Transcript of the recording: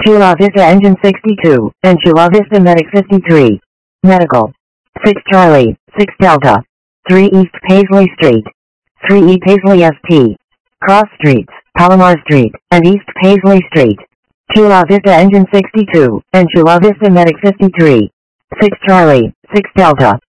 Chula Vista Engine 62, and Chula Vista Medic 53. Medical. 6 Charlie, 6 Delta. 3 East Paisley Street. 3 E Paisley ST. Cross Streets, Palomar Street, and East Paisley Street. Chula Vista Engine 62, and Chula Vista Medic 53. 6 Charlie, 6 Delta.